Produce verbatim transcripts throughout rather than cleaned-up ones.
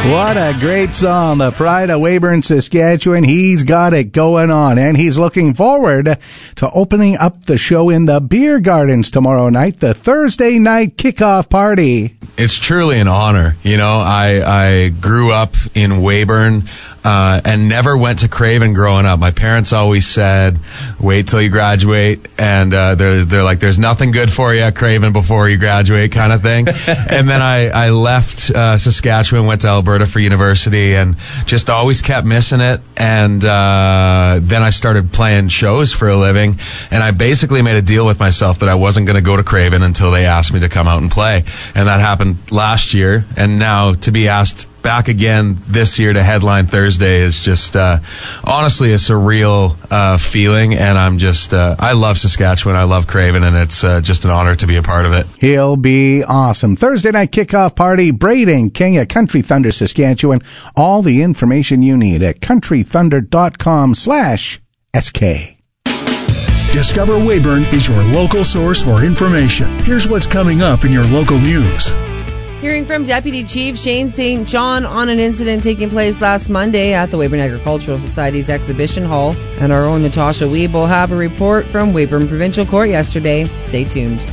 What a great song. The Pride of Weyburn, Saskatchewan. He's got it going on, and he's looking forward to opening up the show in the Beer Gardens tomorrow night, the Thursday night kickoff party. It's truly an honor. You know, I, I grew up in Weyburn uh, and never went to Craven growing up. My parents always said, wait till you graduate. And uh, they're, they're like, there's nothing good for you at Craven before you graduate kind of thing. And then I, I left uh, Saskatchewan, went to Alberta for university, and just always kept missing it. And uh, then I started playing shows for a living. And I basically made a deal with myself that I wasn't going to go to Craven until they asked me to come out and play. And that happened last year, and now to be asked back again this year to headline Thursday is just uh, honestly a surreal uh, feeling, and I'm just uh, I love Saskatchewan, I love Craven, and it's uh, just an honor to be a part of it. He'll be awesome. Thursday night kickoff party, Braden King at Country Thunder Saskatchewan. All the information you need at country thunder dot com slash S K. Discover Weyburn is your local source for information. Here's what's coming up in your local news. Hearing from Deputy Chief Shane Saint John on an incident taking place last Monday at the Weyburn Agricultural Society's exhibition hall. And our own Natasha Weeb will have a report from Weyburn Provincial Court yesterday. Stay tuned.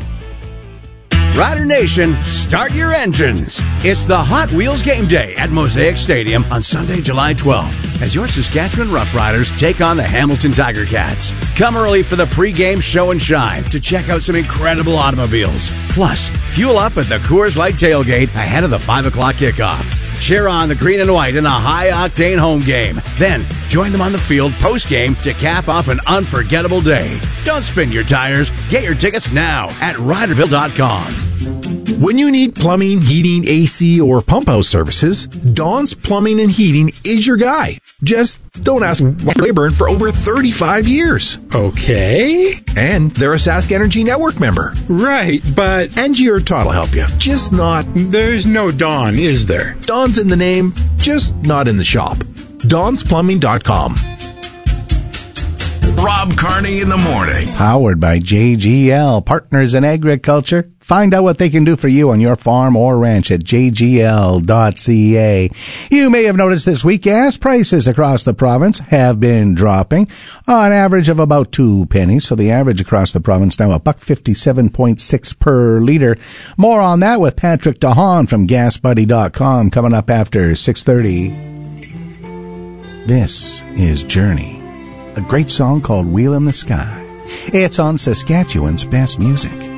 Rider Nation, start your engines. It's the Hot Wheels Game Day at Mosaic Stadium on Sunday, July twelfth, as your Saskatchewan Roughriders take on the Hamilton Tiger Cats. Come early for the pre-game show and shine to check out some incredible automobiles. Plus, fuel up at the Coors Light tailgate ahead of the five o'clock kickoff. Cheer on the green and white in a high-octane home game. Then, join them on the field post-game to cap off an unforgettable day. Don't spin your tires. Get your tickets now at riderville dot com. When you need plumbing, heating, A C, or pump house services, Dawn's Plumbing and Heating is your guy. Just don't ask Weyburn for over thirty-five years. Okay. And they're a Sask Energy Network member. Right, but... Angie or Todd will help you. Just not... There's no Dawn, is there? Dawn's in the name, just not in the shop. dawns plumbing dot com. Rob Carney in the morning. Powered by J G L, Partners in Agriculture. Find out what they can do for you on your farm or ranch at j g l dot c a. You may have noticed this week gas prices across the province have been dropping on average of about two pennies. So the average across the province now a buck fifty-seven point six per liter. More on that with Patrick DeHaan from gas buddy dot com coming up after six thirty. This is Journey, a great song called Wheel in the Sky. It's on Saskatchewan's best music.